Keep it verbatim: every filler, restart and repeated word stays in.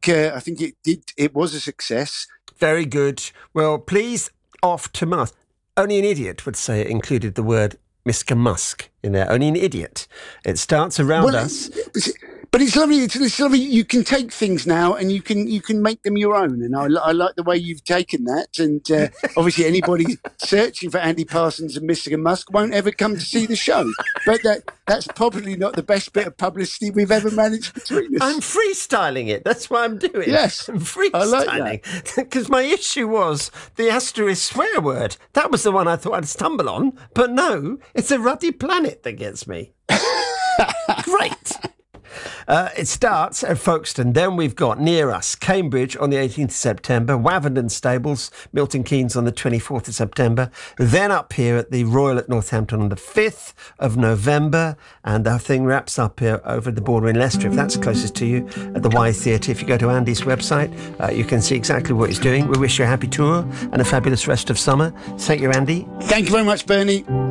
think uh, I think it did. It was a success. Very good. Well, please, off to Musk. Only an idiot would say it included the word Mister Musk in there. Only an idiot. It starts around well, us. But it's lovely. It's, it's lovely. You can take things now, and you can you can make them your own. And I, I like the way you've taken that. And uh, obviously, anybody searching for Andy Parsons and Mister Musk won't ever come to see the show. But that that's probably not the best bit of publicity we've ever managed between us. I'm freestyling it. That's what I'm doing. Yes, I'm freestyling. I like that. Because my issue was the asterisk swear word. That was the one I thought I'd stumble on. But no, it's a ruddy planet that gets me. Great. Uh, it starts at Folkestone. Then we've got near us Cambridge on the eighteenth of September, Wavendon Stables, Milton Keynes on the twenty-fourth of September. Then up here at the Royal at Northampton on the fifth of November. And our thing wraps up here over the border in Leicester, if that's closest to you, at the Y Theatre. If you go to Andy's website, uh, you can see exactly what he's doing. We wish you a happy tour and a fabulous rest of summer. Thank you, Andy. Thank you very much, Bernie.